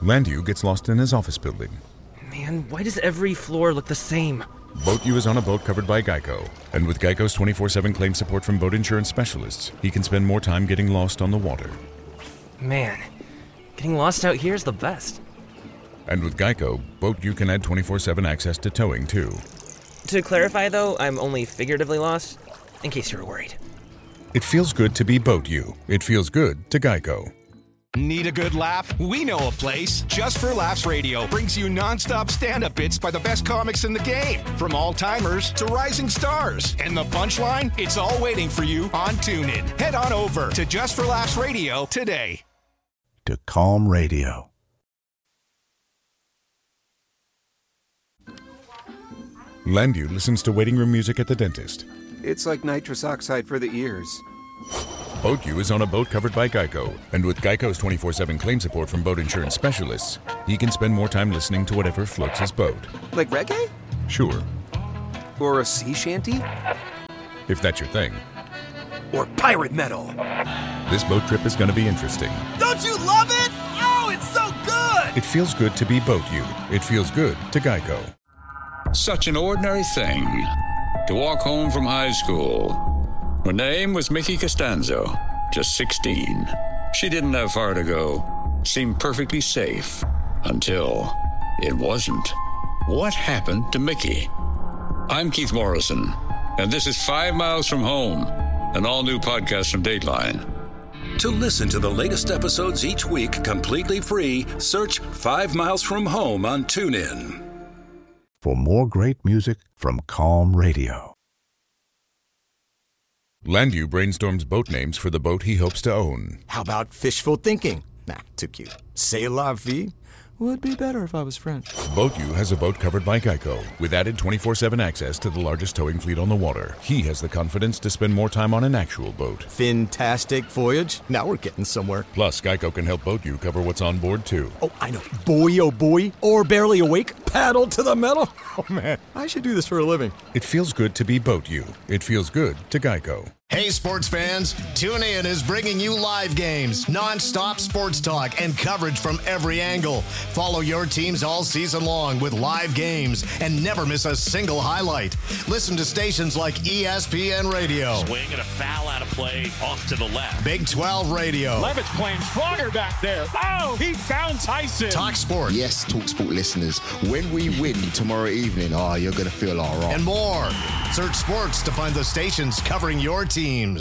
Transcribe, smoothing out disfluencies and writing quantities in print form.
Landu gets lost in his office building. Man, why does every floor look the same? Boat U is on a boat covered by Geico, and with Geico's 24/7 claim support from boat insurance specialists, he can spend more time getting lost on the water. Man, getting lost out here is the best. And with Geico, Boat U can add 24/7 access to towing, too. To clarify, though, I'm only figuratively lost, in case you were worried. It feels good to be Boat U. It feels good to Geico. Need a good laugh? We know a place. Just for Laughs Radio brings you nonstop stand-up bits by the best comics in the game, from all-timers to rising stars. And the punchline? It's all waiting for you on TuneIn. Head on over to Just for Laughs Radio today. To Calm Radio. Landu listens to waiting room music at the dentist. It's like nitrous oxide for the ears. Boat U is on a boat covered by Geico, and with Geico's 24/7 claim support from boat insurance specialists, he can spend more time listening to whatever floats his boat. Like reggae? Sure, Or a sea shanty? if that's your thing. Or pirate metal? This boat trip is going to be interesting. Don't you love it? Oh, it's so good! It feels good to be Boat U. It feels good to Geico. Such an ordinary thing, to walk home from high school. Her name was Mickey Costanzo, just 16. She didn't have far to go, seemed perfectly safe, until it wasn't. What happened to Mickey? I'm Keith Morrison, and this is 5 Miles from Home, an all-new podcast from Dateline. To listen to the latest episodes each week completely free, search 5 Miles from Home on TuneIn. For more great music from Calm Radio. Landu brainstorms boat names for the boat he hopes to own. How about fishful thinking? Nah, too cute. C'est la vie? Would be better if I was French. Boat U has a boat covered by Geico, with added 24/7 access to the largest towing fleet on the water. He has the confidence to spend more time on an actual boat. Fantastic voyage. Now we're getting somewhere. Plus, Geico can help Boat U cover what's on board, too. Oh, I know. Boy, oh boy. Or barely awake. Paddle to the metal. Oh, man. I should do this for a living. It feels good to be Boat U. It feels good to Geico. Hey, sports fans, TuneIn is bringing you live games, non-stop sports talk, and coverage from every angle. Follow your teams all season long with live games and never miss a single highlight. Listen to stations like ESPN Radio. Swing and a foul out of play off to the left. Big 12 Radio. Levitt's playing stronger back there. Oh, he found Tyson. Talk Sport. Yes, Talk Sport listeners, when we win tomorrow evening, you're going to feel all right. And more. Search sports to find the stations covering your teams.